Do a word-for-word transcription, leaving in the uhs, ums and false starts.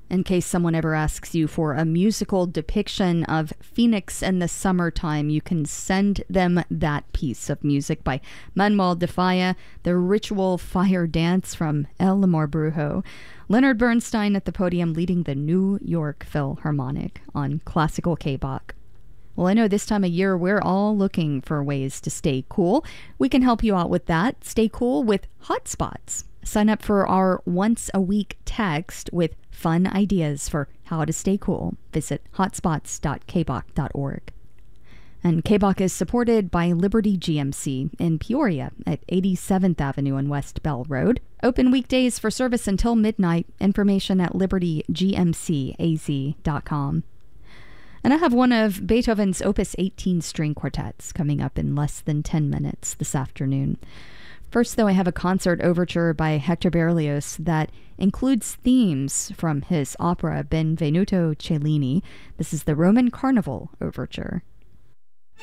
In case someone ever asks you for a musical depiction of Phoenix in the summertime, you can send them that piece of music by Manuel de Falla, the ritual fire dance from El Amor Brujo. Leonard Bernstein at the podium leading the New York Philharmonic on Classical K-Bach. Well, I know this time of year we're all looking for ways to stay cool. We can help you out with that. Stay cool with Hotspots. Sign up for our once-a-week text with fun ideas for how to stay cool. Visit hotspots dot k bach dot org. And K-Bach is supported by Liberty G M C in Peoria at eighty-seventh Avenue and West Bell Road. Open weekdays for service until midnight. Information at liberty g m c a z dot com. And I have one of Beethoven's Opus eighteen string quartets coming up in less than ten minutes this afternoon. First, though, I have a concert overture by Hector Berlioz that includes themes from his opera Benvenuto Cellini. This is the Roman Carnival Overture.